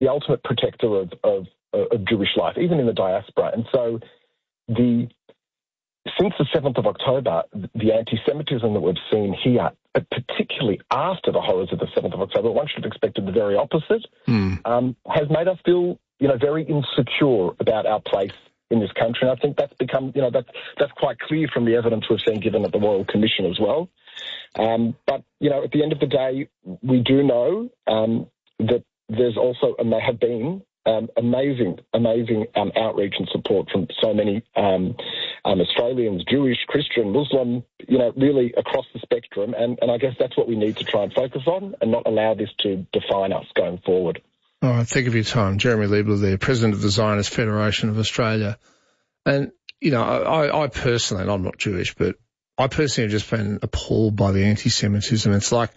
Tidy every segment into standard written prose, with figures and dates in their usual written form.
the ultimate protector of Jewish life, even in the diaspora. And so since the 7th of October, the anti-Semitism that we've seen here, particularly after the horrors of the 7th of October, one should have expected the very opposite, has made us feel, very insecure about our place in this country. And I think that's become, that's quite clear from the evidence we've seen given at the Royal Commission as well. But, at the end of the day, we do know that there's also, and there have been, amazing outreach and support from so many Australians, Jewish, Christian, Muslim, really across the spectrum. And I guess that's what we need to try and focus on and not allow this to define us going forward. All right, thank you for your time. Jeremy Liebler there, President of the Zionist Federation of Australia. And, I personally, and I'm not Jewish, but I personally have just been appalled by the anti-Semitism. It's like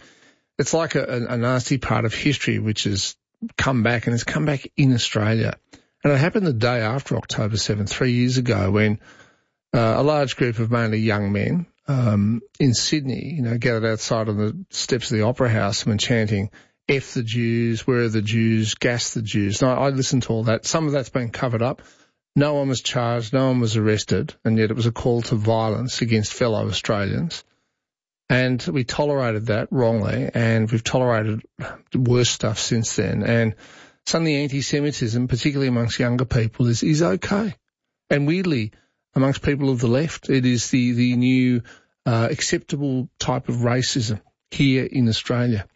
a nasty part of history which has come back, and it's come back in Australia. And it happened the day after October 7th, 3 years ago, when a large group of mainly young men in Sydney, gathered outside on the steps of the Opera House and were chanting, F the Jews, where are the Jews, gas the Jews. And I listened to all that. Some of that's been covered up. No one was charged, no one was arrested, and yet it was a call to violence against fellow Australians. And we tolerated that wrongly, and we've tolerated worse stuff since then. And suddenly anti-Semitism, particularly amongst younger people, is okay. And weirdly, amongst people of the left, it is the new acceptable type of racism here in Australia.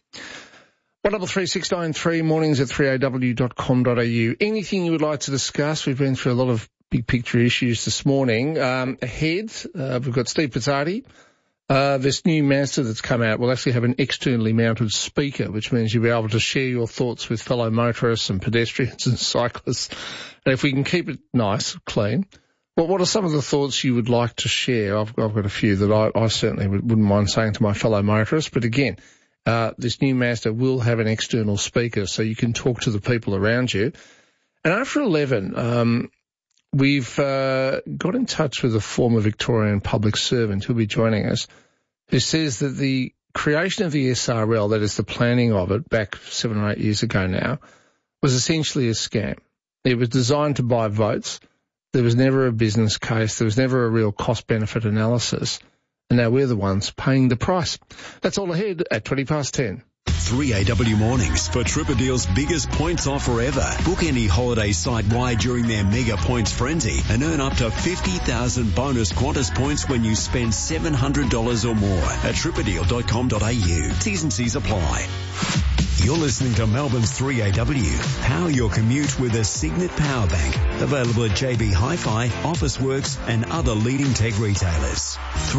133693, mornings at 3aw.com.au. Anything you would like to discuss? We've been through a lot of big picture issues this morning. Ahead, we've got Steve Pizzardi. This new Mazda that's come out will actually have an externally mounted speaker, which means you'll be able to share your thoughts with fellow motorists and pedestrians and cyclists. And if we can keep it nice, clean, well, what are some of the thoughts you would like to share? I've got a few that I certainly wouldn't mind saying to my fellow motorists. But again, this new Mazda will have an external speaker so you can talk to the people around you. And after 11, we've got in touch with a former Victorian public servant who'll be joining us, who says that the creation of the SRL, that is the planning of it back 7 or 8 years ago now, was essentially a scam. It was designed to buy votes. There was never a business case. There was never a real cost-benefit analysis. And now we're the ones paying the price. That's all ahead at 10:20. 3AW Mornings for Tripadeal's biggest points offer ever. Book any holiday site-wide during their mega points frenzy and earn up to 50,000 bonus Qantas points when you spend $700 or more at tripadeal.com.au. T's and C's apply. You're listening to Melbourne's 3AW. Power your commute with a Signet Power Bank. Available at JB Hi-Fi, Officeworks and other leading tech retailers.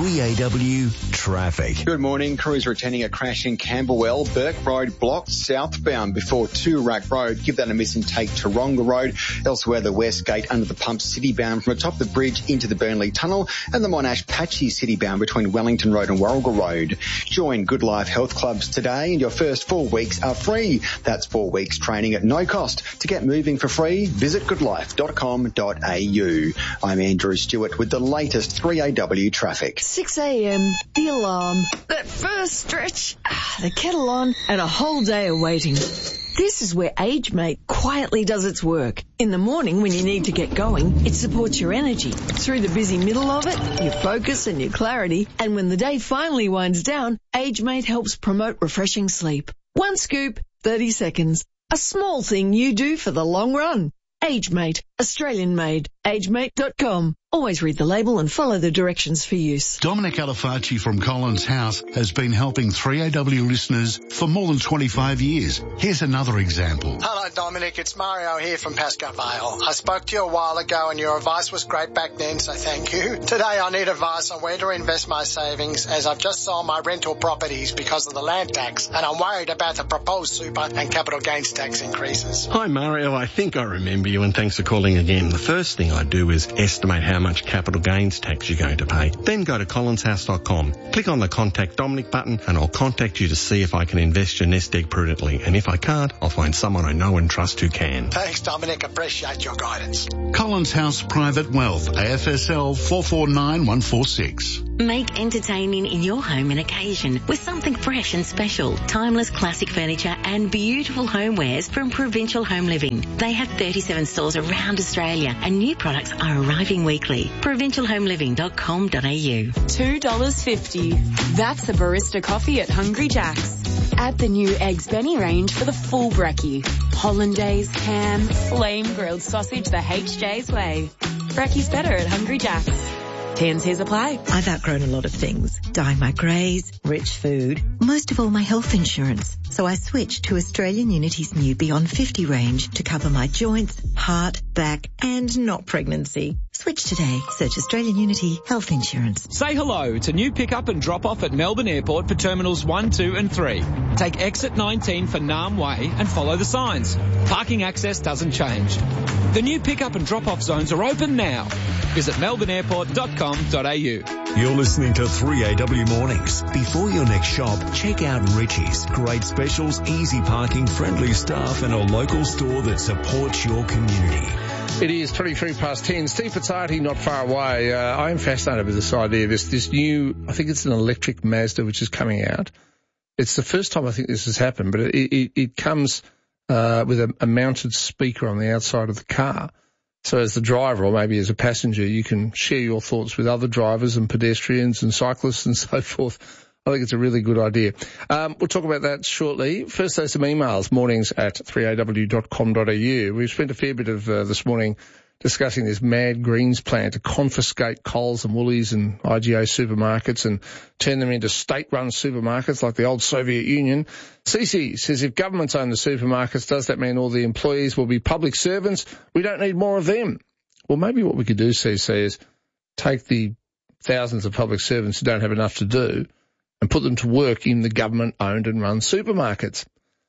3AW Traffic. Good morning. Crews are attending a crash in Camberwell. Burke Road blocked southbound before Toorak Road. Give that a miss and take Taronga Road. Elsewhere, the West Gate under the pump citybound from atop the bridge into the Burnley Tunnel, and the Monash Patchy citybound between Wellington Road and Warragul Road. Join Good Life Health Clubs today, and your first 4 weeks are free. That's 4 weeks training at no cost. To get moving for free, visit goodlife.com.au. I'm Andrew Stewart with the latest 3AW traffic. 6 a.m, the alarm, that first stretch, the kettle on, and a whole day of waiting. This is where AgeMate quietly does its work. In the morning when you need to get going, it supports your energy. Through the busy middle of it, your focus and your clarity. And when the day finally winds down, AgeMate helps promote refreshing sleep. 1 scoop, 30 seconds. A small thing you do for the long run. AgeMate, Australian made. AgeMate.com. Always read the label and follow the directions for use. Dominic Alifacci from Collins House has been helping 3AW listeners for more than 25 years. Here's another example. Hello, Dominic. It's Mario here from Pascoe Vale. I spoke to you a while ago and your advice was great back then, so thank you. Today I need advice on where to invest my savings, as I've just sold my rental properties because of the land tax, and I'm worried about the proposed super and capital gains tax increases. Hi, Mario. I think I remember you, and thanks for calling again. The first thing I do is estimate how much capital gains tax you're going to pay. Then go to collinshouse.com. Click on the Contact Dominic button and I'll contact you to see if I can invest your nest egg prudently. And if I can't, I'll find someone I know and trust who can. Thanks, Dominic. Appreciate your guidance. Collins House Private Wealth, AFSL 449146. Make entertaining in your home an occasion with something fresh and special. Timeless classic furniture and beautiful homewares from Provincial Home Living. They have 37 stores around Australia and new products are arriving weekly. provincialhomeliving.com.au. $2.50. That's a barista coffee at Hungry Jack's. Add the new Eggs Benny range for the full brekkie. Hollandaise, ham, flame grilled sausage the HJ's way. Brekkie's better at Hungry Jack's. T&Cs apply. I've outgrown a lot of things. Dyeing my greys, rich food, most of all my health insurance. So I switched to Australian Unity's new Beyond 50 range to cover my joints, heart, back and not pregnancy. Switch today. Search Australian Unity Health Insurance. Say hello to new pick-up and drop-off at Melbourne Airport for Terminals 1, 2 and 3. Take exit 19 for Nam Way and follow the signs. Parking access doesn't change. The new pick-up and drop-off zones are open now. Visit melbourneairport.com.au. You're listening to 3AW Mornings. Before your next shop, check out Richie's. Great specials, easy parking, friendly staff and a local store that supports your community. It is 23 past 10. Steve Pizzati, not far away. I am fascinated with this idea. This new, I think it's an electric Mazda which is coming out. It's the first time I think this has happened, but it comes with a mounted speaker on the outside of the car. So as the driver or maybe as a passenger, you can share your thoughts with other drivers and pedestrians and cyclists and so forth. I think it's a really good idea. We'll talk about that shortly. First, there's some emails, mornings@3aw.com.au. We've spent a fair bit of this morning discussing this mad Greens plan to confiscate Coles and Woolies and IGA supermarkets and turn them into state-run supermarkets like the old Soviet Union. Cece says if governments own the supermarkets, does that mean all the employees will be public servants? We don't need more of them. Well, maybe what we could do, Cece, is take the thousands of public servants who don't have enough to do and put them to work in the government-owned and run supermarkets.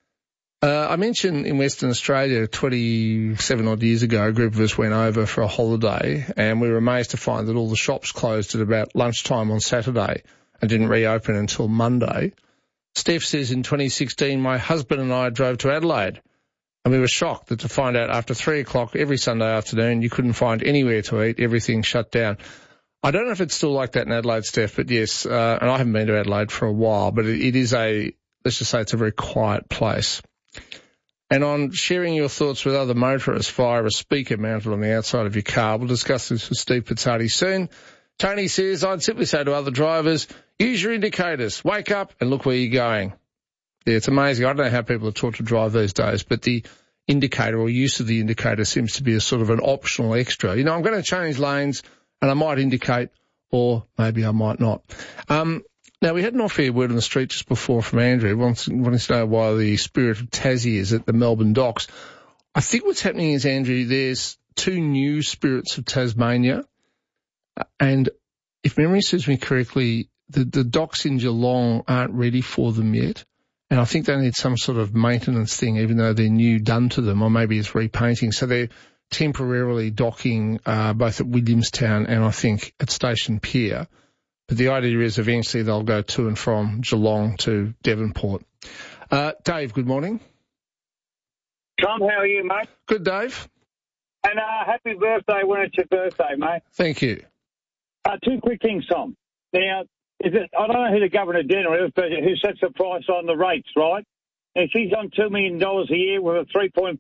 I mentioned in Western Australia 27-odd years ago, a group of us went over for a holiday and we were amazed to find that all the shops closed at about lunchtime on Saturday and didn't reopen until Monday. Steph says in 2016, my husband and I drove to Adelaide and we were shocked that to find out after 3 o'clock every Sunday afternoon you couldn't find anywhere to eat, everything shut down. I don't know if it's still like that in Adelaide, Steph, but yes, and I haven't been to Adelaide for a while, but it is let's just say it's a very quiet place. And on sharing your thoughts with other motorists via a speaker mounted on the outside of your car, we'll discuss this with Steve Pizzati soon. Tony says, I'd simply say to other drivers, use your indicators, wake up and look where you're going. Yeah, it's amazing. I don't know how people are taught to drive these days, but the indicator or use of the indicator seems to be a sort of an optional extra. You know, I'm going to change lanes and I might indicate or maybe I might not. Now, we had an off-air word on the street just before from Andrew, wanting to know why the Spirit of Tassie is at the Melbourne docks. I think what's happening is, Andrew, there's 2 new Spirits of Tasmania, and if memory serves me correctly, the docks in Geelong aren't ready for them yet, and I think they need some sort of maintenance thing, even though they're new done to them, or maybe it's repainting. So they're temporarily docking both at Williamstown and I think at Station Pier. But the idea is eventually they'll go to and from Geelong to Devonport. Dave, good morning. Tom, how are you, mate? Good, Dave. And happy birthday when it's your birthday, mate. Thank you. 2 quick things, Tom. Now, I don't know who the Governor General is, but who sets the price on the rates, right? And she's on $2 million a year with a 3%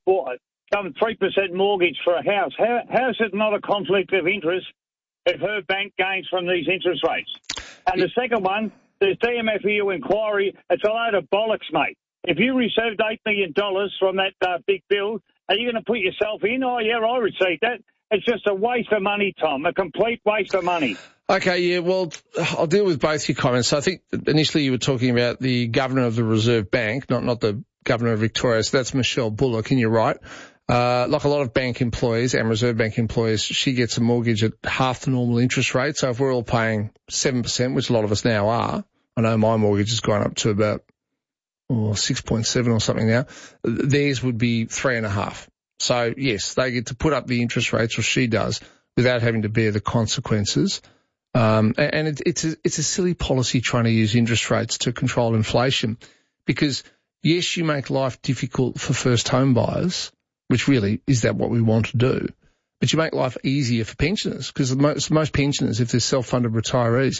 mortgage for a house. How is it not a conflict of interest if her bank gains from these interest rates? And the second one, this DMFU inquiry, it's a load of bollocks, mate. If you received $8 million from that big bill, are you going to put yourself in? Oh, yeah, I received that. It's just a waste of money, Tom, a complete waste of money. Okay, yeah, well, I'll deal with both your comments. So I think initially you were talking about the Governor of the Reserve Bank, not the Governor of Victoria. So that's Michelle Bullock, and you're right. Like a lot of bank employees and Reserve Bank employees, she gets a mortgage at half the normal interest rate. So if we're all paying 7%, which a lot of us now are, I know my mortgage has gone up to about 6.7 or something now, theirs would be 3.5. So yes, they get to put up the interest rates, or she does, without having to bear the consequences. And it's a silly policy trying to use interest rates to control inflation, because yes, you make life difficult for first home buyers, which really is that what we want to do. But you make life easier for pensioners, because most pensioners, if they're self-funded retirees,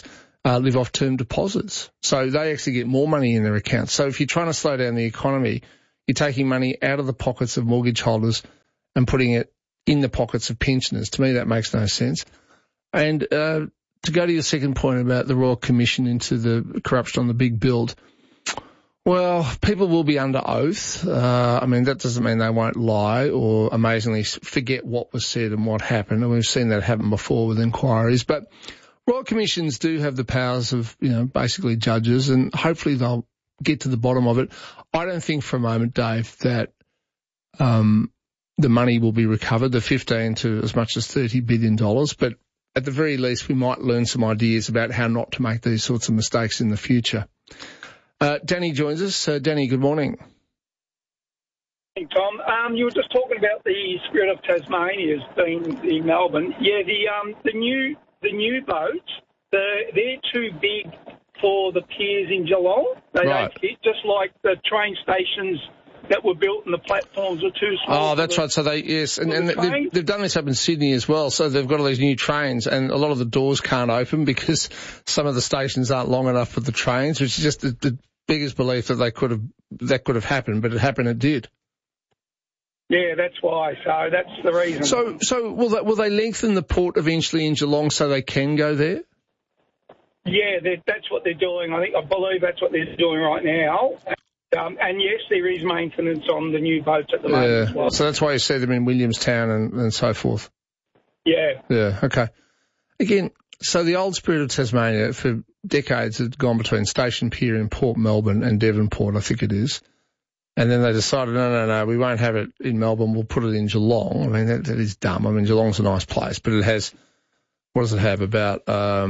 live off term deposits. So they actually get more money in their accounts. So if you're trying to slow down the economy, you're taking money out of the pockets of mortgage holders and putting it in the pockets of pensioners. To me, that makes no sense. And to go to your second point about the Royal Commission into the corruption on the big build, well, people will be under oath. I mean, that doesn't mean they won't lie or amazingly forget what was said and what happened. And we've seen that happen before with inquiries. But Royal Commissions do have the powers of, basically judges, and hopefully they'll get to the bottom of it. I don't think for a moment, Dave, that the money will be recovered, the 15 to as much as $30 billion. But at the very least, we might learn some ideas about how not to make these sorts of mistakes in the future. Danny joins us. Danny, good morning. Hey, Tom. You were just talking about the Spirit of Tasmania as being in Melbourne. Yeah, the new boats, they're too big for the piers in Geelong. They don't fit, just like the train stations that were built and the platforms are too small. Oh, that's right. So they've done this up in Sydney as well. So they've got all these new trains and a lot of the doors can't open because some of the stations aren't long enough for the trains, which is just the biggest belief that that could have happened, but it did. Yeah, that's why. So that's the reason. So will they lengthen the port eventually in Geelong so they can go there? Yeah, that's what they're doing. I believe that's what they're doing right now. And yes, there is maintenance on the new boats at the moment as well. So that's why you see them in Williamstown and so forth. Yeah. Yeah, okay. Again, so the old Spirit of Tasmania for decades had gone between Station Pier in Port Melbourne and Devonport, I think it is. And then they decided, no, we won't have it in Melbourne, we'll put it in Geelong. I mean, that is dumb. I mean, Geelong's a nice place, but it has, what does it have, about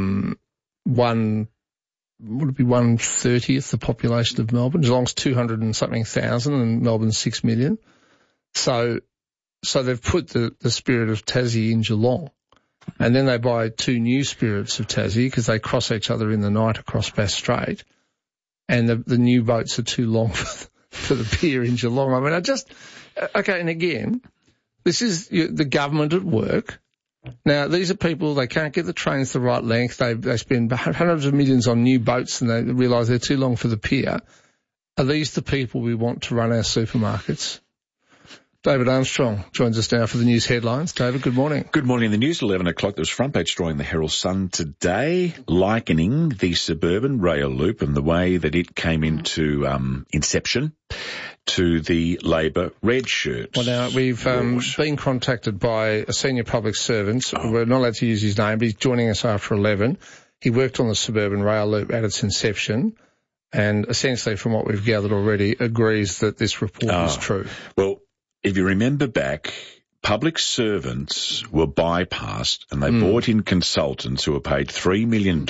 1/30th the population of Melbourne. Geelong's 200 and something thousand and Melbourne's 6 million. So they've put the Spirit of Tassie in Geelong. And then they buy 2 new Spirits of Tassie because they cross each other in the night across Bass Strait. And the new boats are too long for the pier in Geelong. I mean, and again, this is the government at work. Now, these are people, they can't get the trains the right length. They spend hundreds of millions on new boats and they realise they're too long for the pier. Are these the people we want to run our supermarkets? David Armstrong joins us now for the news headlines. David, good morning. Good morning. The news at 11 o'clock. There was front page story in the Herald Sun today likening the suburban rail loop and the way that it came into inception to the Labor red shirt. Well, now, we've been contacted by a senior public servant. We're not allowed to use his name, but he's joining us after 11. He worked on the suburban rail loop at its inception and essentially, from what we've gathered already, agrees that this report is true. Well, if you remember back, public servants were bypassed and they brought in consultants who were paid $3 million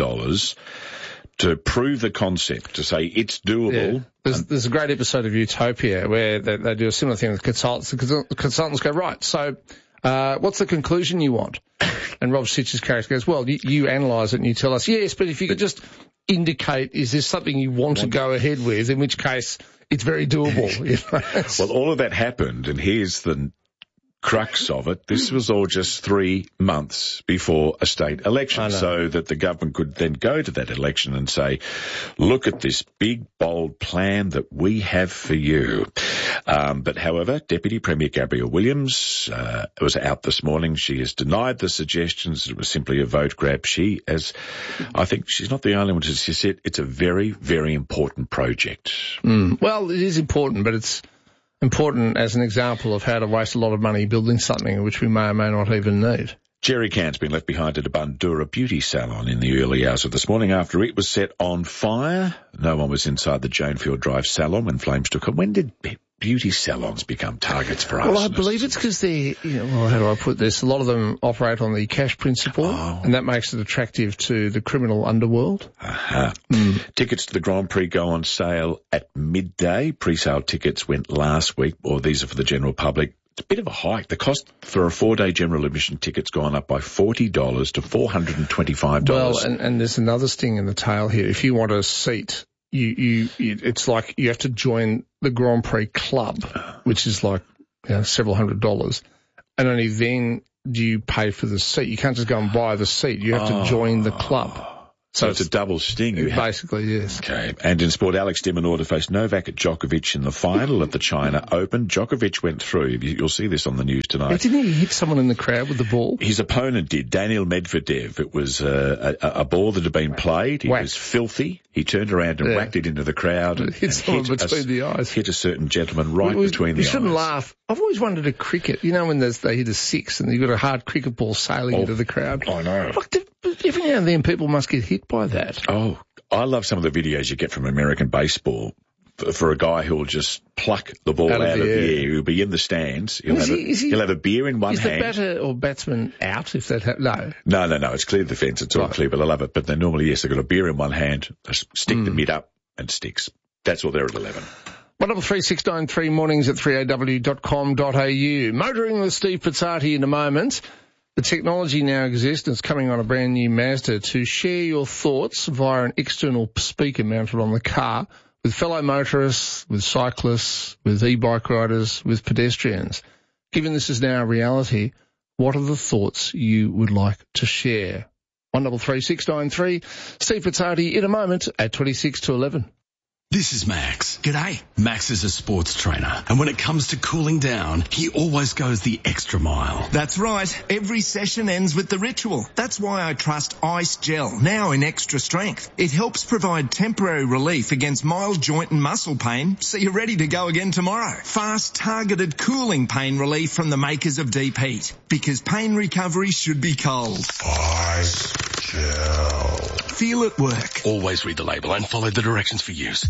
to prove the concept, to say it's doable. Yeah. There's a great episode of Utopia where they do a similar thing with consultants. The consultants go, right, so what's the conclusion you want? And Rob Stitch's character goes, well, you analyse it and you tell us, yes, but if you could just indicate, is there something you want to go ahead with, in which case it's very doable. Well, all of that happened, and here's the crux of it. This was all just 3 months before a state election, so that the government could then go to that election and say, look at this big, bold plan that we have for you. But however, Deputy Premier Gabrielle Williams was out this morning. She has denied the suggestions that it was simply a vote grab. I think she's not the only one. She said it's a very, very important project. Well, it is important, but it's important as an example of how to waste a lot of money building something which we may or may not even need. Jerry Can's been left behind at a Bundoora beauty salon in the early hours of this morning after it was set on fire. No one was inside the Jonefield Drive salon when flames took it. When did beauty salons become targets for arsonists? Well, I believe it's because they're, how do I put this? A lot of them operate on the cash principle, and that makes it attractive to the criminal underworld. Tickets to the Grand Prix go on sale at midday. Pre-sale tickets went last week, or these are for the general public. It's a bit of a hike. The cost for a 4-day general admission ticket's gone up by $40 to $425. Well, and there's another sting in the tail here. If you want a seat, it's like you have to join the Grand Prix Club, which is like several $100s, and only then do you pay for the seat. You can't just go and buy the seat. You have to join the club. So it's a double sting. Basically, yes. Okay. And in sport, Alex de Minaur to face Novak Djokovic in the final of the China Open. Djokovic went through. You'll see this on the news tonight. Yeah, didn't he hit someone in the crowd with the ball? His opponent did, Daniil Medvedev. It was a ball that had been played. It was filthy. He turned around and whacked it into the crowd and hit someone between the eyes. Hit a certain gentleman between the eyes. You shouldn't laugh. I've always wondered at cricket. You know when they hit a six and you've got a hard cricket ball sailing into the crowd? I know. Every now and then people must get hit by that. Oh, I love some of the videos you get from American baseball for a guy who will just pluck the ball out of the air. He'll be in the stands. He'll have a beer in one hand. Is the batter or batsman out if that No. No. It's clear the fence. It's all clear, but I love it. But they normally, yes, they've got a beer in one hand, stick the mid up and sticks. That's what they're at 11. 133 mornings at 3aw.com.au. Motoring with Steve Pizzati in a moment. The technology now exists, and it's coming on a brand new Mazda to share your thoughts via an external speaker mounted on the car with fellow motorists, with cyclists, with e-bike riders, with pedestrians. Given this is now a reality, what are the thoughts you would like to share? 133 Steve Pizzati in a moment at 26 to 11. This is Max. G'day. Max is a sports trainer, and when it comes to cooling down, he always goes the extra mile. That's right. Every session ends with the ritual. That's why I trust Ice Gel, now in extra strength. It helps provide temporary relief against mild joint and muscle pain, so you're ready to go again tomorrow. Fast, targeted cooling pain relief from the makers of Deep Heat, because pain recovery should be cold. Ice Gel. Feel it work. Always read the label and follow the directions for use.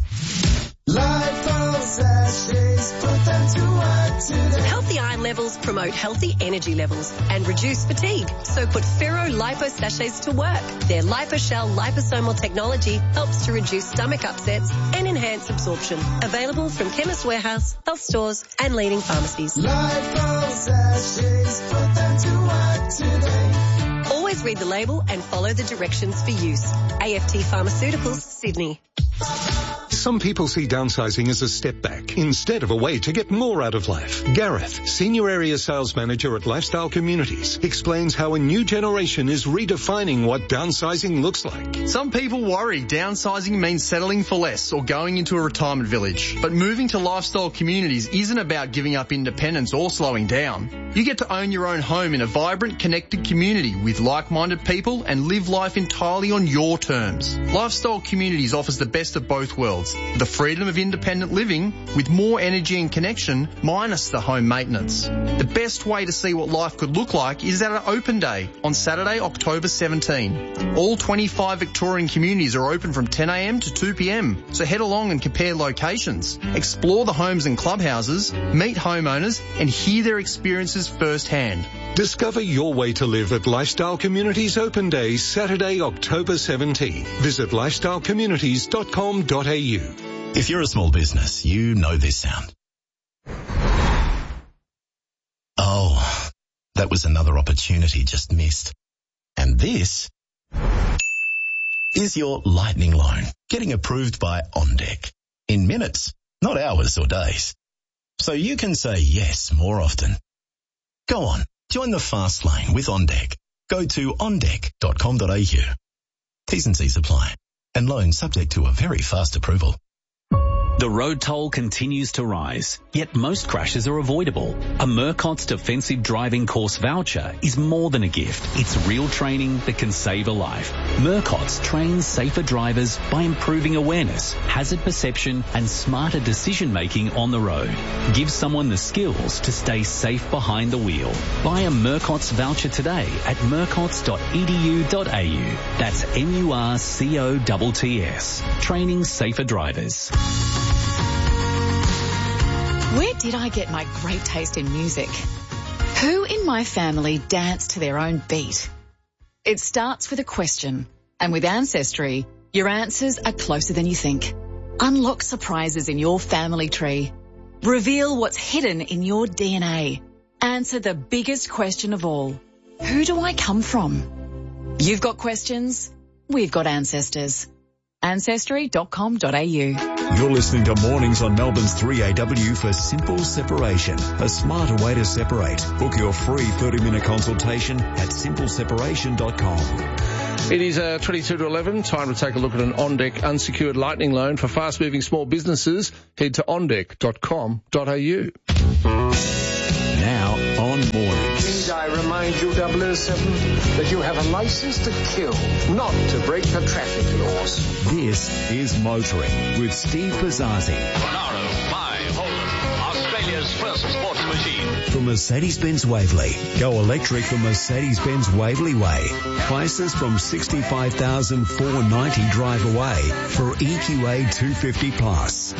Healthy iron levels promote healthy energy levels and reduce fatigue. So put Ferro Lipo Sachets to work. Their LipoShell liposomal technology helps to reduce stomach upsets and enhance absorption. Available from Chemist Warehouse, health stores and leading pharmacies. Lipo Sachets, put them to work today. Always read the label and follow the directions for use. AFT Pharmaceuticals, Sydney. Some people see downsizing as a step back instead of a way to get more out of life. Gareth, Senior Area Sales Manager at Lifestyle Communities, explains how a new generation is redefining what downsizing looks like. Some people worry downsizing means settling for less or going into a retirement village. But moving to Lifestyle Communities isn't about giving up independence or slowing down. You get to own your own home in a vibrant, connected community with like-minded people and live life entirely on your terms. Lifestyle Communities offers the best of both worlds. The freedom of independent living with more energy and connection minus the home maintenance. The best way to see what life could look like is at an open day on Saturday, October 17. All 25 Victorian communities are open from 10 a.m. to 2 p.m. So head along and compare locations, explore the homes and clubhouses, meet homeowners and hear their experiences firsthand. Discover your way to live at Lifestyle Communities Open Day, Saturday, October 17. Visit lifestylecommunities.com.au. If you're a small business, you know this sound. Oh, that was another opportunity just missed. And this is your lightning loan getting approved by OnDeck in minutes, not hours or days. So you can say yes more often. Go on, join the fast lane with OnDeck. Go to ondeck.com.au. T's and C's apply. And loan subject to a very fast approval. The road toll continues to rise, yet most crashes are avoidable. A Murcott's Defensive Driving Course voucher is more than a gift. It's real training that can save a life. Murcott's trains safer drivers by improving awareness, hazard perception and smarter decision-making on the road. Give someone the skills to stay safe behind the wheel. Buy a Murcott's voucher today at murcotts.edu.au. That's MURCOTTS. Training safer drivers. Where did I get my great taste in music? Who in my family dance to their own beat? It starts with a question, and with Ancestry, your answers are closer than you think. Unlock surprises in your family tree. Reveal what's hidden in your DNA. Answer the biggest question of all. Who do I come from? You've got questions, we've got ancestors. Ancestry.com.au. You're listening to Mornings on Melbourne's 3AW for Simple Separation, a smarter way to separate. Book your free 30-minute consultation at simpleseparation.com. It is 22 to 11. Time to take a look at an OnDeck unsecured lightning loan for fast-moving small businesses. Head to ondeck.com.au. Now on Mornings. Need I remind you, 007, that you have a license to kill, not to break the traffic laws. This is Motoring with Steve Pizzazzi. Monaro, my Holden, Australia's first sports machine. From Mercedes-Benz Waverley. Go electric for Mercedes-Benz Waverley Way. Prices from $65,490 drive away for EQA 250 plus.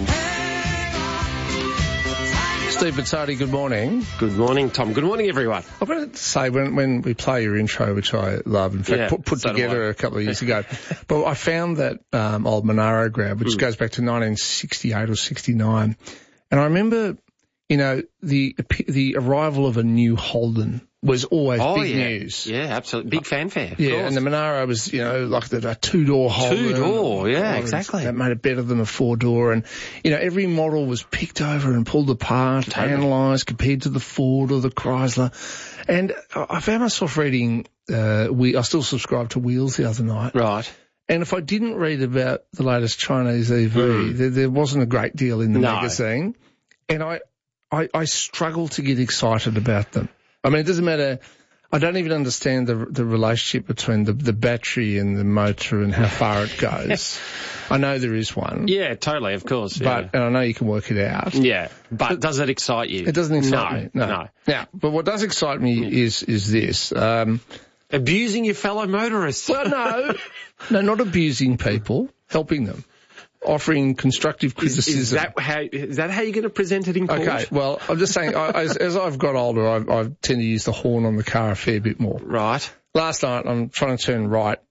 Steve Pizzardi, good morning. Good morning, Tom. Good morning, everyone. I've got to say, when we play your intro, which I love, in fact, put together a couple of years ago, but I found that old Monaro grab, which goes back to 1968 or 69, and I remember, you know, the arrival of a new Holden was always big news. Yeah, absolutely. Big fanfare. Yeah, and the Monaro was, you know, like a two-door Holden. Two-door, yeah, exactly. That made it better than a four-door. And, you know, every model was picked over and pulled apart, analysed, compared to the Ford or the Chrysler. And I found myself reading, I still subscribe to Wheels the other night. Right. And if I didn't read about the latest Chinese EV, there wasn't a great deal in the magazine. And I struggle to get excited about them. I mean, it doesn't matter. I don't even understand the relationship between the battery and the motor and how far it goes. I know there is one. Yeah, totally, of course. And I know you can work it out. Yeah, but does it excite you? It doesn't excite me. No. Now, but what does excite me is this. Abusing your fellow motorists. Well, no, not abusing people, helping them. Offering constructive criticism. Is that how you're going to present it in court? Okay, well, I'm just saying, as I've got older, I tend to use the horn on the car a fair bit more. Right. Last night, I'm trying to turn right,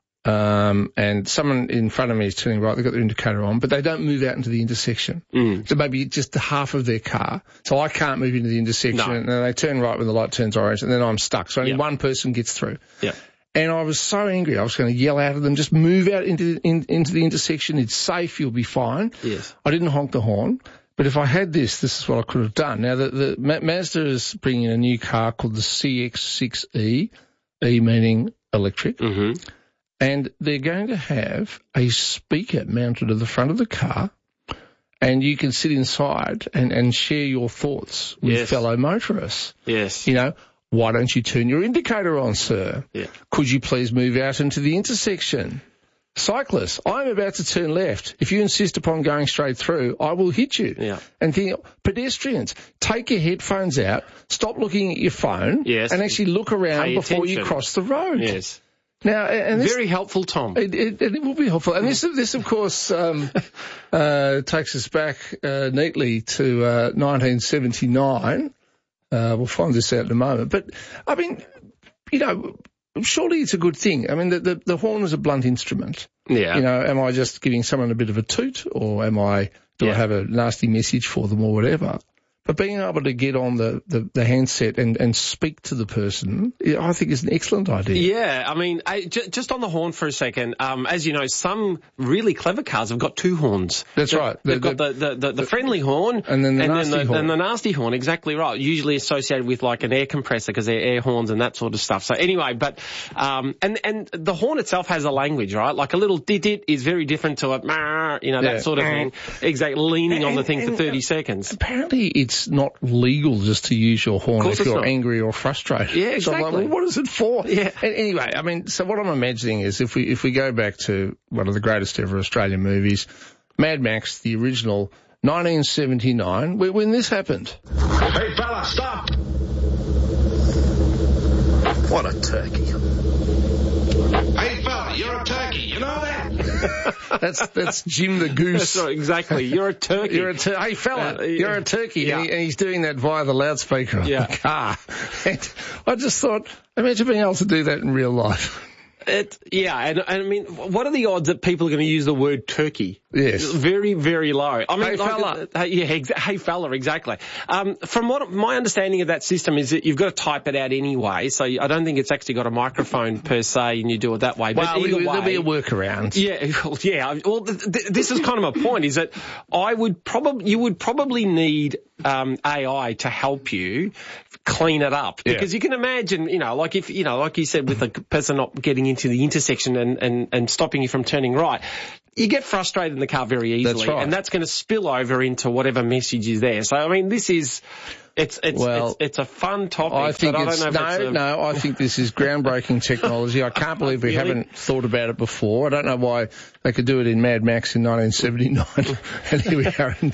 and someone in front of me is turning right. They've got their indicator on, but they don't move out into the intersection. So maybe just the half of their car. So I can't move into the intersection, and then they turn right when the light turns orange, and then I'm stuck. So only one person gets through. Yeah. And I was so angry, I was going to yell out at them, just move out into the intersection. It's safe, you'll be fine. Yes. I didn't honk the horn, but if I had this is what I could have done. Now, the Mazda is bringing in a new car called the CX-6E, E meaning electric, and they're going to have a speaker mounted at the front of the car, and you can sit inside and share your thoughts with fellow motorists. Yes. You know, why don't you turn your indicator on, sir? Yeah. Could you please move out into the intersection? Cyclists, I'm about to turn left. If you insist upon going straight through, I will hit you. Yeah. And pedestrians, take your headphones out, stop looking at your phone, and actually look around before you cross the road. Yes. Now, and very helpful, Tom. It will be helpful. And this of course, takes us back neatly to 1979. We'll find this out in a moment. But, I mean, you know, surely it's a good thing. I mean, the horn is a blunt instrument. Yeah. You know, am I just giving someone a bit of a toot, or do I have a nasty message for them or whatever? But being able to get on the handset and speak to the person, I think is an excellent idea. Yeah, I mean, just on the horn for a second, as you know, some really clever cars have got two horns. That's right. They've got the friendly horn and then the nasty horn. And the nasty horn, exactly right. Usually associated with like an air compressor because they're air horns and that sort of stuff. So anyway, but and the horn itself has a language, right? Like a little dit is very different to a that sort of thing. Exactly, leaning on the thing for 30 seconds. Apparently it's not legal just to use your horn if you're angry or frustrated. Yeah, exactly. So I'm like, well, what is it for? Yeah. And anyway, I mean, so what I'm imagining is if we go back to one of the greatest ever Australian movies, Mad Max, the original, 1979, when this happened. Hey, fella, stop! What a turkey. Hey, fella, you're a turkey, you know that? That's Jim the Goose. That's right, exactly. You're a turkey. Hey, fella, you're a turkey. Yeah. And he's doing that via the loudspeaker of the car. And I just thought, imagine being able to do that in real life. And I mean, what are the odds that people are going to use the word turkey? Yes. Very, very low. I mean, hey, fella. Hey, fella, exactly. From what my understanding of that system is that you've got to type it out anyway, so I don't think it's actually got a microphone per se and you do it that way. But either way, there'll be a workaround. Yeah. Well, this is kind of my point, is that you would probably need AI to help you clean it up. Because you can imagine, like if, like you said, with the person not getting into the intersection and stopping you from turning right, you get frustrated in the car very easily. That's right. And that's going to spill over into whatever message is there. So, I mean, this is... It's a fun topic. I think I think this is groundbreaking technology. I can't believe we haven't thought about it before. I don't know why they could do it in Mad Max in 1979, and here we are in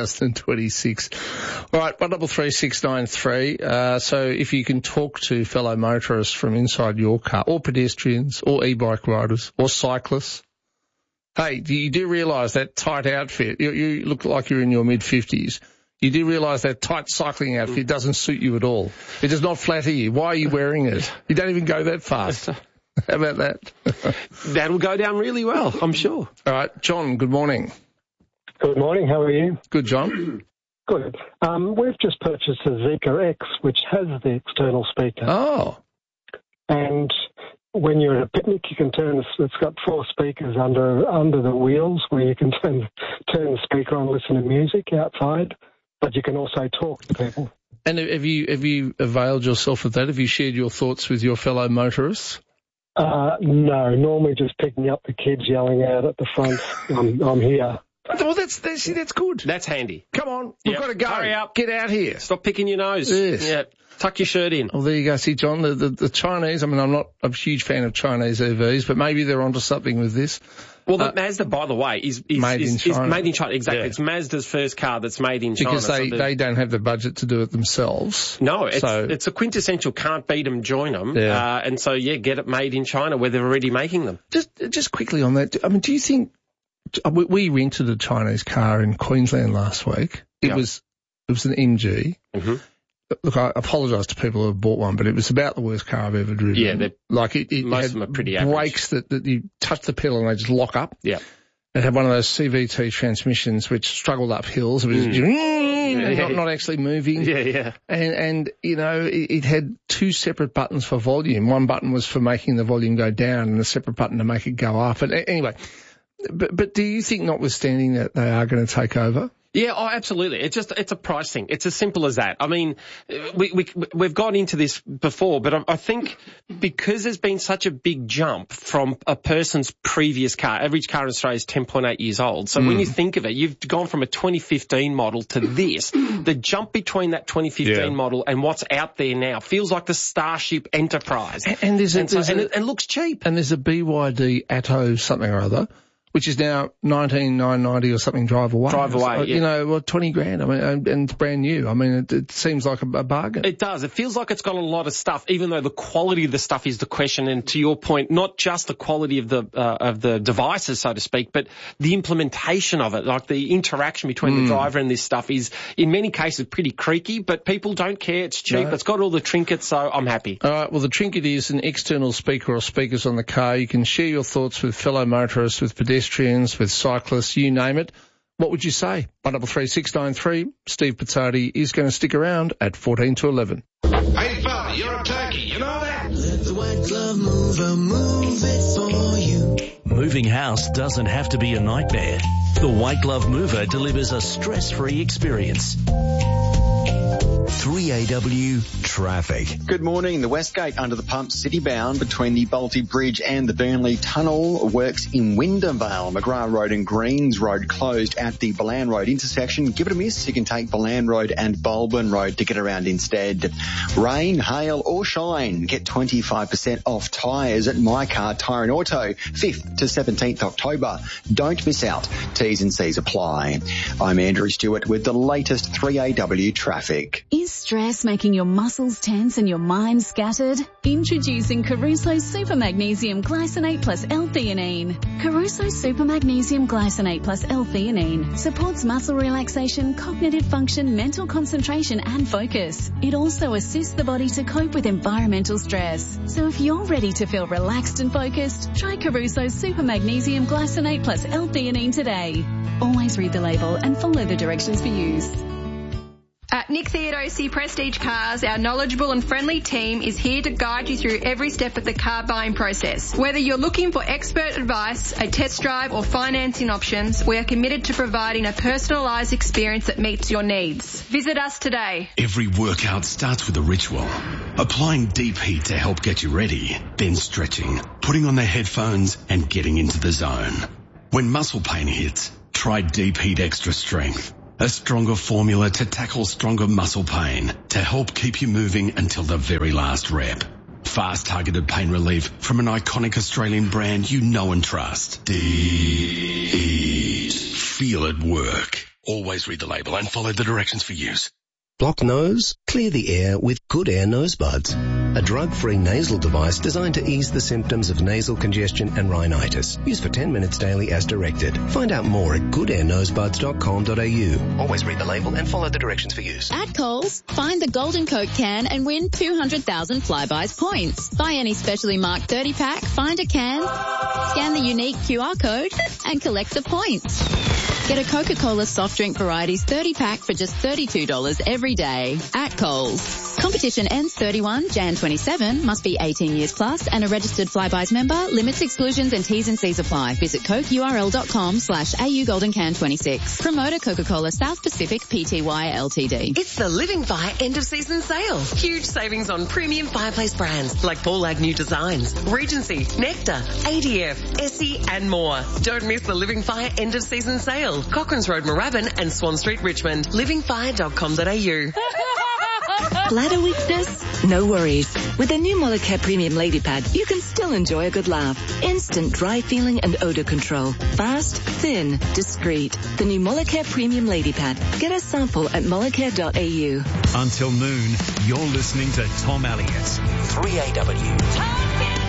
2026. All right, 133693. So if you can talk to fellow motorists from inside your car, or pedestrians, or e-bike riders, or cyclists. Hey, you do realise that tight outfit? You look like you're in your mid-50s. You do realise that tight cycling outfit doesn't suit you at all. It does not flatter you. Why are you wearing it? You don't even go that fast. How about that? That'll go down really well, I'm sure. All right, John, good morning. Good morning, how are you? Good, John. Good. We've just purchased a Zeekr X, which has the external speaker. Oh. And when you're at a picnic, you can it's got 4 speakers under the wheels where you can turn the speaker on and listen to music outside. But you can also talk to people. And have you availed yourself of that? Have you shared your thoughts with your fellow motorists? No, normally just picking up the kids yelling out at the front, I'm here. Well, that's good. That's handy. Come on, we've got to go. Hurry up. Get out here. Stop picking your nose. Yes. Yeah. Tuck your shirt in. Well, there you go. See, John, the Chinese, I mean, I'm not a huge fan of Chinese EVs, but maybe they're onto something with this. Well, the Mazda, by the way, is made in China. Made in China, exactly. Yeah. It's Mazda's first car that's made in China. Because they don't have the budget to do it themselves. No, it's a quintessential can't beat them, join them. Yeah. And so, get it made in China where they're already making them. Just quickly on that, I mean, do you think, we rented a Chinese car in Queensland last week. It was an MG. Mm-hmm. Look, I apologise to people who have bought one, but it was about the worst car I've ever driven. Yeah, most of them are pretty average. Brakes that you touch the pedal and they just lock up. Yeah. It had one of those CVT transmissions which struggled up hills. It was not actually moving. Yeah. And it had 2 separate buttons for volume. One button was for making the volume go down and a separate button to make it go up. And anyway, but do you think, notwithstanding that, they are going to take over? Yeah, absolutely. It's a price thing. It's as simple as that. I mean, we've gone into this before, but I think because there's been such a big jump from a person's previous car, average car in Australia is 10.8 years old. So when you think of it, you've gone from a 2015 model to this. The jump between that 2015 model and what's out there now feels like the Starship Enterprise. And it looks cheap. And there's a BYD Atto something or other, which is now 19,990 or something drive away. Yeah. 20 grand. I mean, and it's brand new. I mean, it seems like a bargain. It does. It feels like it's got a lot of stuff, even though the quality of the stuff is the question. And to your point, not just the quality of the devices, so to speak, but the implementation of it, like the interaction between the driver and this stuff is, in many cases, pretty creaky, but people don't care. It's cheap. No. It's got all the trinkets, so I'm happy. All right. Well, the trinket is an external speaker or speakers on the car. You can share your thoughts with fellow motorists, with pedestrians, with cyclists, you name it. What would you say? 133693. Steve Pizzardi is going to stick around at 14 to 11. Hey, fella, you're a turkey. You know that? Let the White Glove Mover move it for you. Moving house doesn't have to be a nightmare. The White Glove Mover delivers a stress-free experience. 3AW traffic. Good morning. The Westgate under the pump city-bound between the Bolte Bridge and the Burnley Tunnel works in Windervale. McGrath Road and Greens Road closed at the Bolan Road intersection. Give it a miss. You can take Bolan Road and Bulburn Road to get around instead. Rain, hail or shine. Get 25% off tyres at My Car Tyre and Auto, 5th to 17th October. Don't miss out. T's and C's apply. I'm Andrew Stewart with the latest 3AW traffic. Is stress making your muscles tense and your mind scattered? Introducing Caruso Super Magnesium Glycinate plus L-theanine. Caruso Super Magnesium Glycinate plus L-theanine supports muscle relaxation, cognitive function, mental concentration and focus. It also assists the body to cope with environmental stress. So if you're ready to feel relaxed and focused, try Caruso Super Magnesium Glycinate plus L-theanine today. Always read the label and follow the directions for use. At At Nick Theodosi Prestige Cars, our knowledgeable and friendly team is here to guide you through every step of the car buying process. Whether you're looking for expert advice, a test drive or financing options, we are committed to providing a personalised experience that meets your needs. Visit us today. Every workout starts with a ritual. Applying deep heat to help get you ready, then stretching, putting on the headphones and getting into the zone. When muscle pain hits, try Deep Heat Extra Strength. A stronger formula to tackle stronger muscle pain to help keep you moving until the very last rep. Fast targeted pain relief from an iconic Australian brand you know and trust. Deep Heat. Feel it work. Always read the label and follow the directions for use. Blocked nose? Clear the air with Good Air Nose Buds, a drug-free nasal device designed to ease the symptoms of nasal congestion and rhinitis. Use for 10 minutes daily as directed. Find out more at goodairnosebuds.com.au. Always read the label and follow the directions for use. At Coles, find the Golden Coke can and win 200,000 Flybuys points. Buy any specially marked 30-pack, find a can, scan the unique QR code, and collect the points. Get a Coca-Cola soft drink varieties 30-pack for just $32 every day at Coles. Competition ends 31 Jan 27. Must be 18 years plus and a registered Flybuys member. Limits, exclusions and T's and C's apply. Visit cokeurl.com/AU Golden Can 26. Promoter Coca-Cola South Pacific Pty Ltd. It's the Living Fire end of season sale. Huge savings on premium fireplace brands like Paul Agnew Designs, Regency, Nectar, ADF, Essie and more. Don't miss the Living Fire end of season sale. Cochrane's Road Moorabbin and Swan Street Richmond. livingfire.com.au. Bladder weakness? No worries. With the new Molicare Premium Lady Pad, you can still enjoy a good laugh. Instant dry feeling and odor control. Fast, thin, discreet. The new Molicare Premium Lady Pad. Get a sample at molicare.au. Until noon, you're listening to Tom Elliott. 3AW.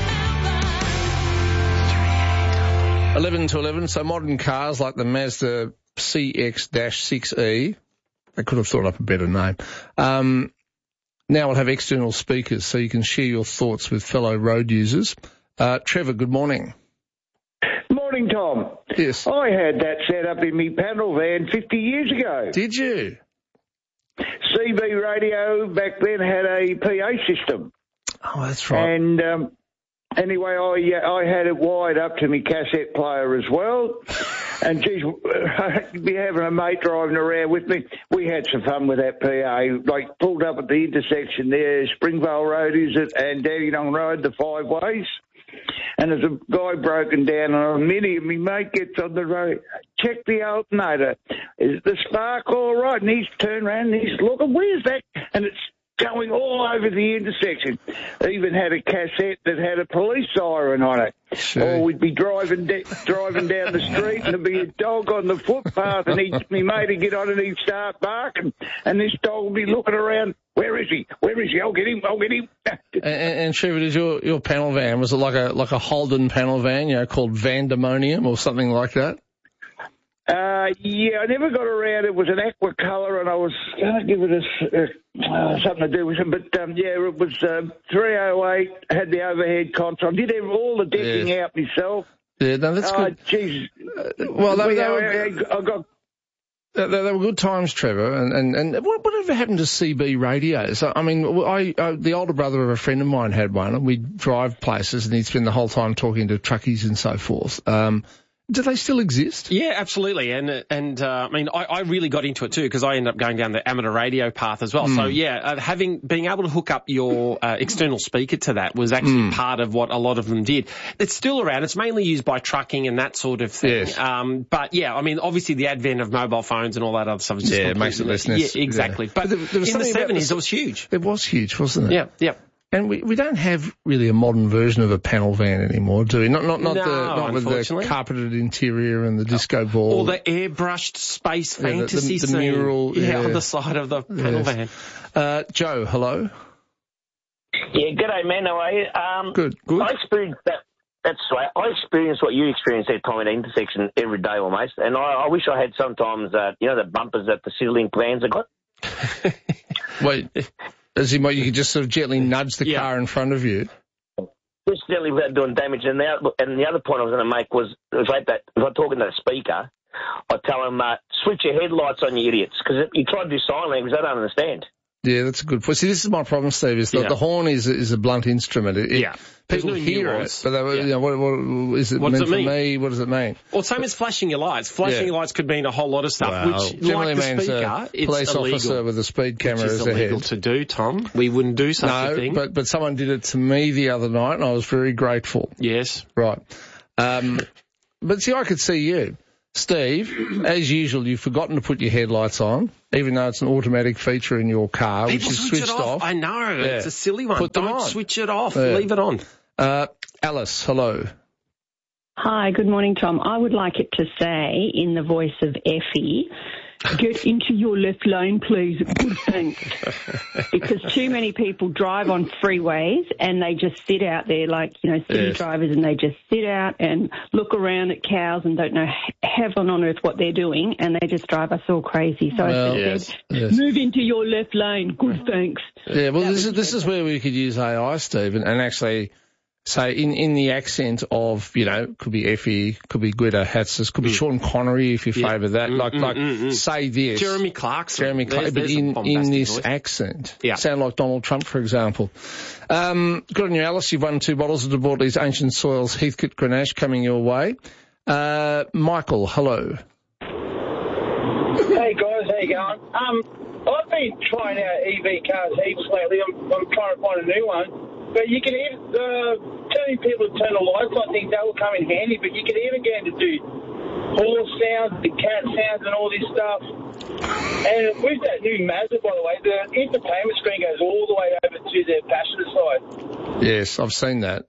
11 to 11, so modern cars like the Mazda CX-6E, they could have thought up a better name, now will have external speakers so you can share your thoughts with fellow road users. Trevor, good morning. Morning, Tom. Yes. I had that set up in my panel van 50 years ago. Did you? CB radio back then had a PA system. Oh, that's right. And anyway, I had it wired up to my cassette player as well. And geez, I'd be having a mate driving around with me. We had some fun with that PA. Like pulled up at the intersection there, Springvale Road is it, and Dandenong Road, the 5 ways. And there's a guy broken down on a Mini, and my mate gets on the road. Check the alternator. Is the spark all right? And he's turned around and he's looking, where's that? And it's going all over the intersection. Even had a cassette that had a police siren on it. Sure. Or we'd be driving down the street and there'd be a dog on the footpath and my mate would get on and he'd start barking and this dog would be looking around. Where is he? Where is he? I'll get him. And Trevor, did your panel van, was it like a Holden panel van, called Vandemonium or something like that? Yeah, I never got around. It was an aqua colour, and I was going to give it something to do with it. But, it was 308, had the overhead console. I did all the decking out myself. Yeah, no, that's good. Jeez. Well, they were good times, Trevor. And whatever happened to CB radios? I mean, the older brother of a friend of mine had one, and we'd drive places, and he'd spend the whole time talking to truckies and so forth. Do they still exist? Yeah, absolutely. And I mean, I really got into it too because I ended up going down the amateur radio path as well. So yeah, being able to hook up your external speaker to that was actually part of what a lot of them did. It's still around. It's mainly used by trucking and that sort of thing. Yes. But yeah, I mean, obviously the advent of mobile phones and all that other stuff is just it makes it less necessary. Yeah, exactly. Yeah. But there was in the 70s, it was huge. It was huge, wasn't it? Yeah. And we don't have really a modern version of a panel van anymore, do we? Not with the carpeted interior and the disco ball. Or the airbrushed space fantasy the scene. mural. On the side of the panel van. Joe, hello. Yeah, g'day, man. How are you? Good. I experienced that. That's right. I experienced what you experienced at Tom at intersection every day almost, and I wish I had sometimes, the bumpers that the CityLink vans have got. Wait. As in what, you could just sort of gently nudge the car in front of you? Just gently without doing damage. And the other point I was going to make was like that, if I'm talking to the speaker, I tell them, switch your headlights on, you idiots, because you try to do sign language, they don't understand. Yeah, that's a good point. See, this is my problem, Steve, is that the horn is a blunt instrument. People hear it, but you know, what is it meant for me? What does it mean? Well, same as flashing your lights. Flashing your lights could mean a whole lot of stuff, well, which, generally like the means speaker, a police it's illegal, officer with a speed camera which is as a illegal head. to do, Tom. We wouldn't do such a thing. But someone did it to me the other night, and I was very grateful. Yes. Right. But see, I could see you. Steve, as usual, you've forgotten to put your headlights on, even though it's an automatic feature in your car, People which is switch switched it off. I know. Yeah. It's a silly one. Put them Don't on. switch it off. Yeah. Leave it on. Alice, hello. Hi, good morning, Tom. I would like it to say, in the voice of Effie, get into your left lane, please. Good, thanks. Because too many people drive on freeways and they just sit out there like, you know, city drivers, and they just sit out and look around at cows and don't know heaven on earth what they're doing, and they just drive us all crazy. So I said, move into your left lane. Good, thanks. Yeah, well, this is where we could use AI, Steve, and actually say in the accent of, you know, could be Effie, could be Guido Hatzis, could be Sean Connery if you favour that. Say this. Jeremy Clarkson. But in this accent. Yeah. Sound like Donald Trump, for example. Good on you, Alice. You've won 2 bottles of DeBortley's Ancient Soils Heathcote Grenache coming your way. Michael, hello. Hey guys, how you going? I've been trying out EV cars heaps lately. I'm trying to find a new one. But you can even, telling people to turn the lights on, things that will come in handy, but you can even get into do horse sounds, the cat sounds and all this stuff. And with that new Mazda, by the way, the entertainment screen goes all the way over to the passenger side. Yes, I've seen that.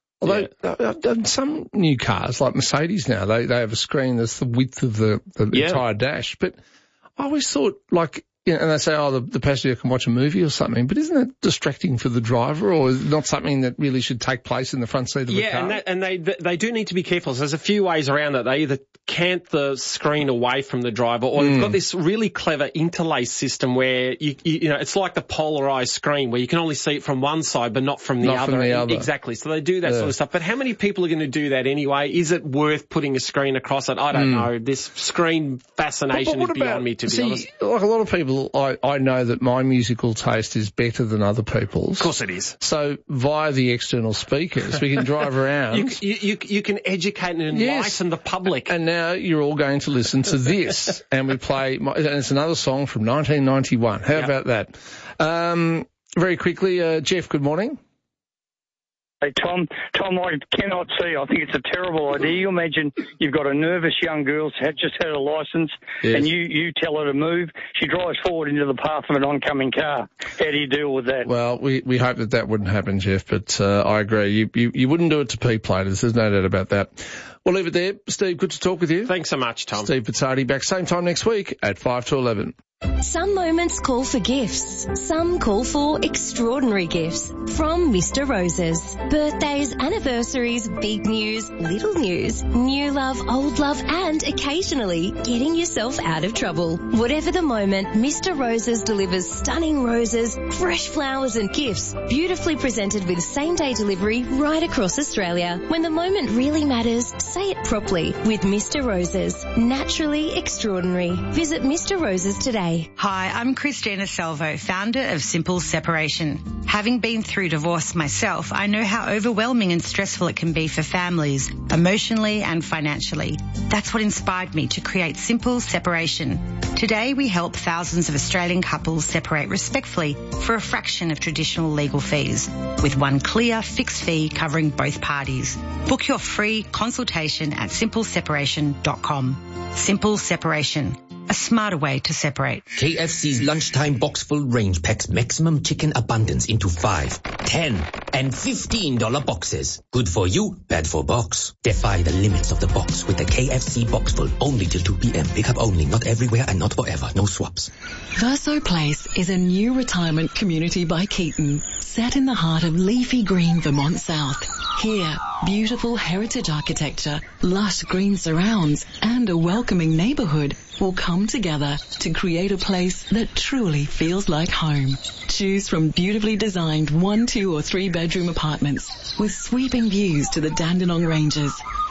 Although some new cars, like Mercedes now, they have a screen that's the width of the entire dash. But I always thought, like, you know, and they say, the passenger can watch a movie or something, but isn't that distracting for the driver, or is it not something that really should take place in the front seat of the car? Yeah, and they do need to be careful. So there's a few ways around it. They either cant the screen away from the driver, or they've got this really clever interlace system where you know, it's like the polarized screen where you can only see it from one side but not from the other. Exactly. So they do that sort of stuff. But how many people are going to do that anyway? Is it worth putting a screen across it? I don't know. This screen fascination is beyond me, to be honest. Like a lot of people, I know that my musical taste is better than other people's. Of course it is. So via the external speakers, we can drive around. You can educate and enlighten the public. And now you're all going to listen to this. And we play, and it's another song from 1991. How about that? Very quickly, Jeff, good morning. Hey, Tom, I cannot see. I think it's a terrible idea. You imagine you've got a nervous young girl who's just had a licence, and you tell her to move. She drives forward into the path of an oncoming car. How do you deal with that? Well, we hope that wouldn't happen, Jeff, but I agree. You wouldn't do it to P-platers. There's no doubt about that. We'll leave it there. Steve, good to talk with you. Thanks so much, Tom. Steve Pizzardi back same time next week at 5 to 11. Some moments call for gifts. Some call for extraordinary gifts from Mr. Roses. Birthdays, anniversaries, big news, little news, new love, old love, and occasionally getting yourself out of trouble. Whatever the moment, Mr. Roses delivers stunning roses, fresh flowers and gifts, beautifully presented with same-day delivery right across Australia. When the moment really matters, say it properly with Mr. Roses. Naturally extraordinary. Visit Mr. Roses today. Hi, I'm Christina Salvo, founder of Simple Separation. Having been through divorce myself, I know how overwhelming and stressful it can be for families, emotionally and financially. That's what inspired me to create Simple Separation. Today, we help thousands of Australian couples separate respectfully for a fraction of traditional legal fees, with one clear, fixed fee covering both parties. Book your free consultation at simpleseparation.com. Simple Separation. A smarter way to separate. KFC's lunchtime boxful range packs maximum chicken abundance into 5, 10, and $15 boxes. Good for you, bad for box. Defy the limits of the box with the KFC boxful. Only till 2 p.m. Pick up only, not everywhere and not forever. No swaps. Verso Place is a new retirement community by Keaton, set in the heart of leafy green Vermont South. Here, beautiful heritage architecture, lush green surrounds, and a welcoming neighborhood will come together to create a place that truly feels like home. Choose from beautifully designed 1, 2, or 3 bedroom apartments with sweeping views to the Dandenong Ranges.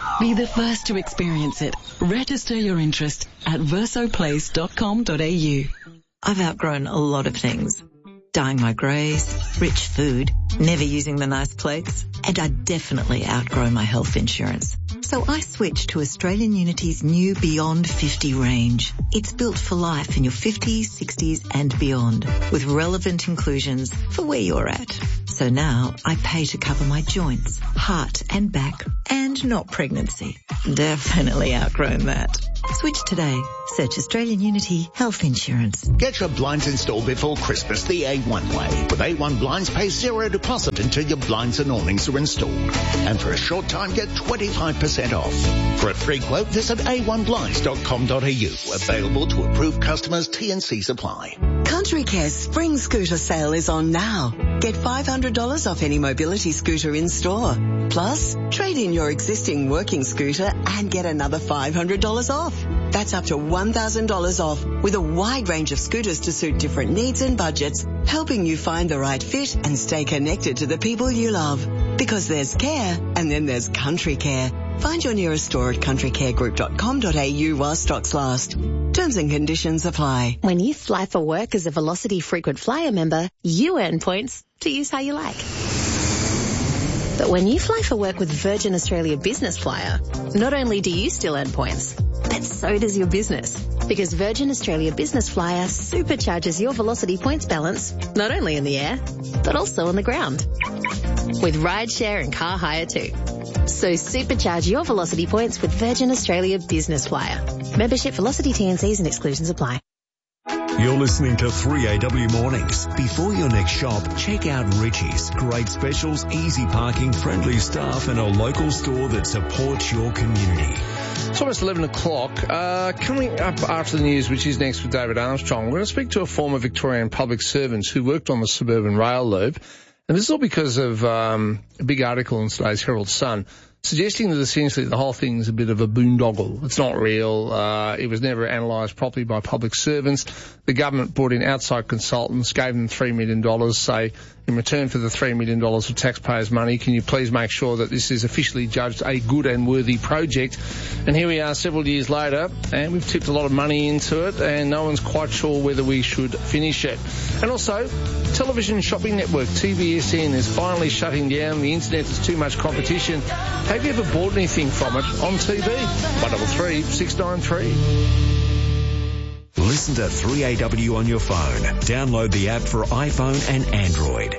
Be the first to experience it. Register your interest at versoplace.com.au. I've outgrown a lot of things. Dyeing my greys, rich food, never using the nice plates, and I definitely outgrown my health insurance. So I switched to Australian Unity's new Beyond 50 range. It's built for life in your 50s, 60s and beyond, with relevant inclusions for where you're at. So now I pay to cover my joints, heart and back, and not pregnancy. Definitely outgrown that. Switch today. Search Australian Unity Health Insurance. Get your blinds installed before Christmas the A1 way. With A1 Blinds, pay zero deposit until your blinds and awnings are installed. And for a short time, get 25% off. For a free quote, visit a1blinds.com.au. Available to approved customers, T&C supply. Country Care's spring scooter sale is on now. Get $500 off any mobility scooter in store. Plus, trade in your existing working scooter and get another $500 off. That's up to $1,000 off with a wide range of scooters to suit different needs and budgets, helping you find the right fit and stay connected to the people you love. Because there's care and then there's Country Care. Find your nearest store at countrycaregroup.com.au while stocks last. Terms and conditions apply. When you fly for work as a Velocity Frequent Flyer member, you earn points to use how you like. But when you fly for work with Virgin Australia Business Flyer, not only do you still earn points, but so does your business. Because Virgin Australia Business Flyer supercharges your Velocity points balance, not only in the air, but also on the ground. With rideshare and car hire too. So supercharge your Velocity points with Virgin Australia Business Flyer. Membership, Velocity T&Cs and exclusions apply. You're listening to 3AW Mornings. Before your next shop, check out Richie's. Great specials, easy parking, friendly staff and a local store that supports your community. It's almost 11 o'clock. Coming up after the news, which is next with David Armstrong, we're going to speak to a former Victorian public servant who worked on the suburban rail loop. And this is all because of a big article in today's Herald Sun suggesting that essentially the whole thing is a bit of a boondoggle. It's not real. It was never analysed properly by public servants. The government brought in outside consultants, gave them $3 million, say, in return for the $3 million of taxpayers' money, can you please make sure that this is officially judged a good and worthy project? And here we are several years later, and we've tipped a lot of money into it, and no one's quite sure whether we should finish it. And also, television shopping network TVSN is finally shutting down. The internet is too much competition. Have you ever bought anything from it on TV? 133 693. Listen to 3AW on your phone. Download the app for iPhone and Android.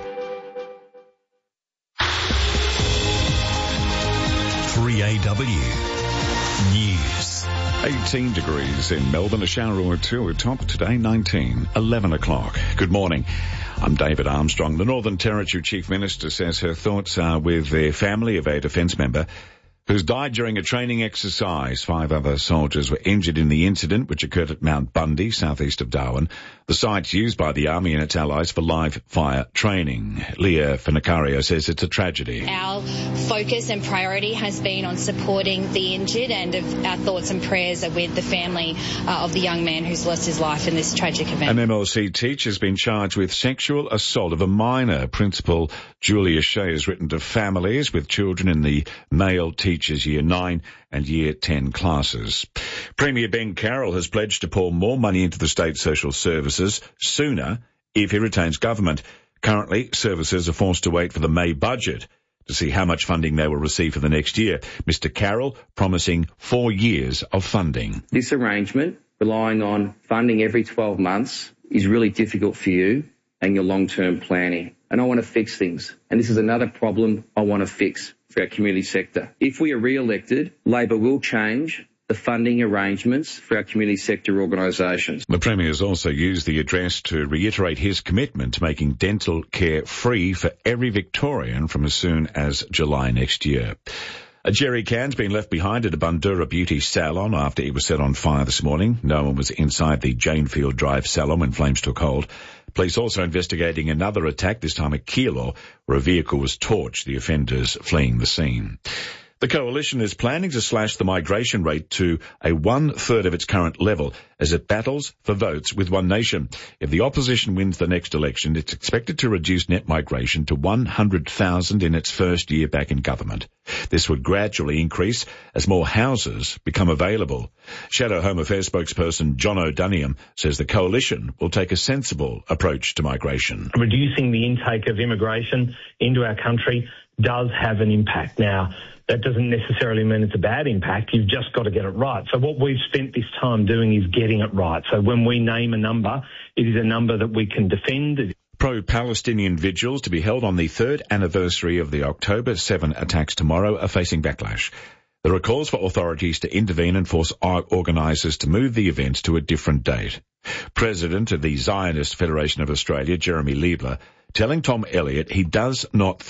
3AW News. 18 degrees in Melbourne, a shower or two at top today, 19, 11 o'clock. Good morning. I'm David Armstrong. The Northern Territory Chief Minister says her thoughts are with the family of a defence member who's died during a training exercise. 5 other soldiers were injured in the incident, which occurred at Mount Bundy, southeast of Darwin. The site's used by the Army and its allies for live fire training. Leah Finnicario says it's a tragedy. Our focus and priority has been on supporting the injured, and our thoughts and prayers are with the family of the young man who's lost his life in this tragic event. An MLC teacher has been charged with sexual assault of a minor. Principal Julia Shea has written to families with children in the male teachers Year 9 and Year 10 classes. Premier Ben Carroll has pledged to pour more money into the state social services sooner if he retains government. Currently, services are forced to wait for the May budget to see how much funding they will receive for the next year. Mr Carroll promising 4 years of funding. This arrangement, relying on funding every 12 months, is really difficult for you and your long-term planning. And I want to fix things. And this is another problem I want to fix for our community sector. If we are re-elected, Labor will change the funding arrangements for our community sector organisations. The Premier has also used the address to reiterate his commitment to making dental care free for every Victorian from as soon as July next year. A jerry can's been left behind at a Bundoora beauty salon after it was set on fire this morning. No one was inside the Janefield Drive salon when flames took hold. Police also investigating another attack, this time at Keilor, where a vehicle was torched, the offenders fleeing the scene. The Coalition is planning to slash the migration rate to a 1/3 of its current level as it battles for votes with One Nation. If the opposition wins the next election, it's expected to reduce net migration to 100,000 in its first year back in government. This would gradually increase as more houses become available. Shadow Home Affairs spokesperson John O'Duniam says the coalition will take a sensible approach to migration. Reducing the intake of immigration into our country does have an impact. Now, that doesn't necessarily mean it's a bad impact. You've just got to get it right. So what we've spent this time doing is getting it right. So when we name a number, it is a number that we can defend. Pro-Palestinian vigils to be held on the third anniversary of the October 7 attacks tomorrow are facing backlash. There are calls for authorities to intervene and force organisers to move the events to a different date. President of the Zionist Federation of Australia, Jeremy Liebler, telling Tom Elliott he does not